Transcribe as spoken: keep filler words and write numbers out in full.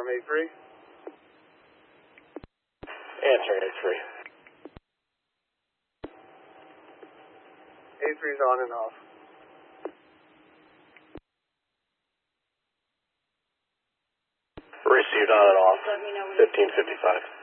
alarm A three. Answering A three. A three's on and off. Received on and off, fifteen fifty-five.